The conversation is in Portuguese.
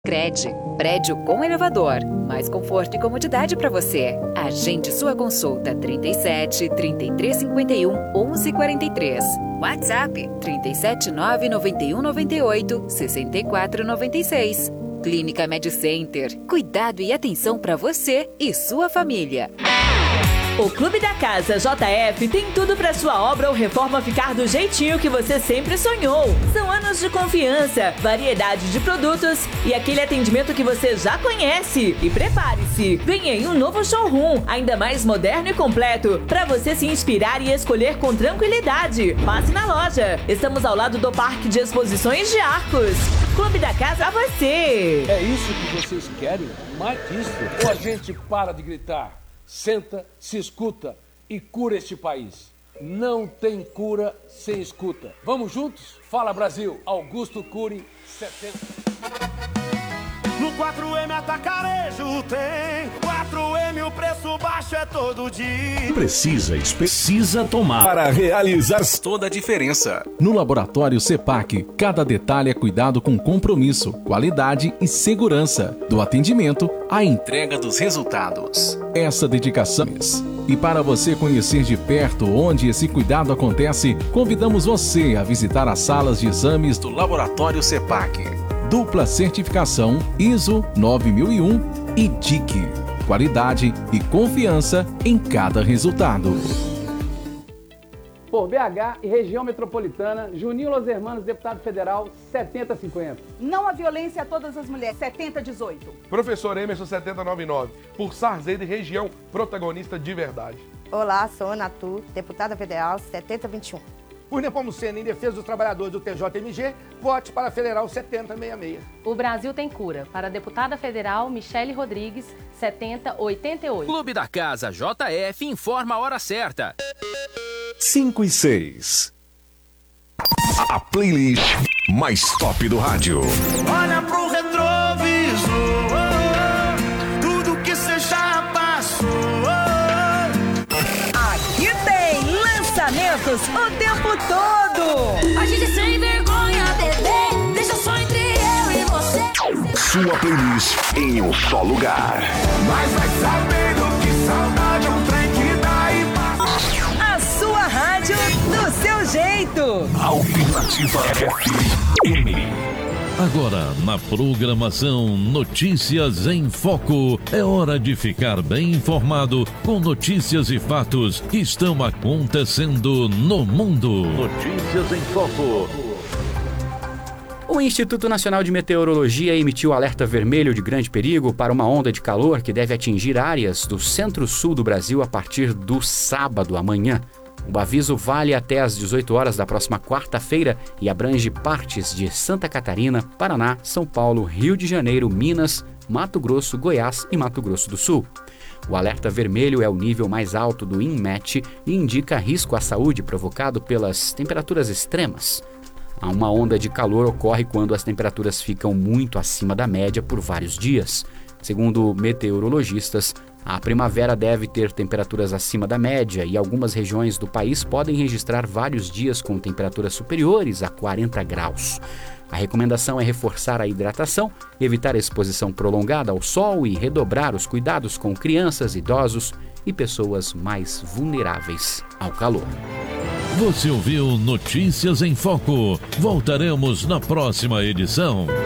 Cred, prédio com elevador. Mais conforto e comodidade para você. Agende sua consulta 37 3351 1143. WhatsApp 379 91 98 64 96. Clínica MedCenter. Cuidado e atenção para você e sua família. O Clube da Casa JF tem tudo para sua obra ou reforma ficar do jeitinho que você sempre sonhou. São anos de confiança, variedade de produtos e aquele atendimento que você já conhece. E prepare-se, vem aí um novo showroom, ainda mais moderno e completo, para você se inspirar e escolher com tranquilidade. Passe na loja. Estamos ao lado do Parque de Exposições de Arcos. Clube da Casa a você. É isso que vocês querem? Mais disso? Ou a gente para de gritar? Senta, se escuta e cura este país. Não tem cura sem escuta. Vamos juntos? Fala Brasil, Augusto Cury, 70. No 4M Atacarejo tem 4M, o preço baixo é todo dia. Precisa tomar para realizar toda a diferença. No Laboratório CEPAC, cada detalhe é cuidado com compromisso, qualidade e segurança. Do atendimento à entrega dos resultados. Essa dedicação. E para você conhecer de perto onde esse cuidado acontece, convidamos você a visitar as salas de exames do Laboratório CEPAC. Dupla certificação ISO 9001 e DIC. Qualidade e confiança em cada resultado. Por BH e região metropolitana, Juninho Los Hermanos, deputado federal, 7050. Não à violência a todas as mulheres, 7018. Professor Emerson, 7099. Por Sarzedo e região, protagonista de verdade. Olá, sou Ana Tu, deputada federal, 7021. Por Nepomuceno, em defesa dos trabalhadores do TJMG, vote para a Federal 7066. O Brasil tem cura. Para a deputada federal Michele Rodrigues, 7088. Clube da Casa JF informa a hora certa. 5 e 6. A playlist mais top do rádio. Olha pro retrovisor, tudo que cê já passou. Aqui tem lançamentos o tempo todo. A gente sem vergonha, bebê, deixa só entre eu e você. Sua playlist em um só lugar. Mas vai saber do que saudade é um trem que dá e passa. A sua rádio do seu jeito. Alternativa FM. Agora, na programação Notícias em Foco, é hora de ficar bem informado com notícias e fatos que estão acontecendo no mundo. Notícias em Foco. O Instituto Nacional de Meteorologia emitiu alerta vermelho de grande perigo para uma onda de calor que deve atingir áreas do centro-sul do Brasil a partir do sábado amanhã. O aviso vale até às 18 horas da próxima quarta-feira e abrange partes de Santa Catarina, Paraná, São Paulo, Rio de Janeiro, Minas, Mato Grosso, Goiás e Mato Grosso do Sul. O alerta vermelho é o nível mais alto do INMET e indica risco à saúde provocado pelas temperaturas extremas. Uma onda de calor ocorre quando as temperaturas ficam muito acima da média por vários dias. Segundo meteorologistas, a primavera deve ter temperaturas acima da média e algumas regiões do país podem registrar vários dias com temperaturas superiores a 40 graus. A recomendação é reforçar a hidratação, evitar a exposição prolongada ao sol e redobrar os cuidados com crianças, idosos e pessoas mais vulneráveis ao calor. Você ouviu Notícias em Foco. Voltaremos na próxima edição.